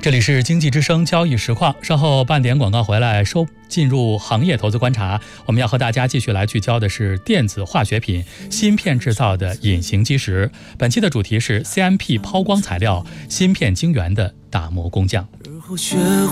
这里是经济之声交易实况，稍后半点广告回来进入行业投资观察。我们要和大家继续来聚焦的是电子化学品芯片制造的隐形基石。本期的主题是 CMP 抛光材料芯片晶圆的打磨工匠。